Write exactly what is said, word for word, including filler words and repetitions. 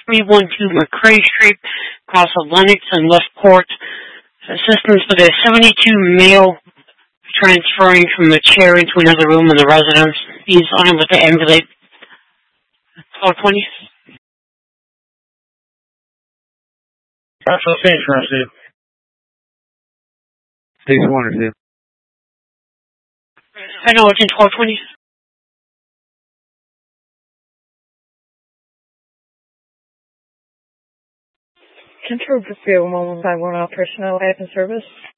three one two McCrae Street, across of Lennox and Westport. Assistance with a seventy-two male transferring from a chair into another room in the residence. He's unable to ambulate. twelve twenty. National Insurance, Steve. six one or two. I know it's in twelve twenty. Control Brookfield one one five one, all personnel, admin service.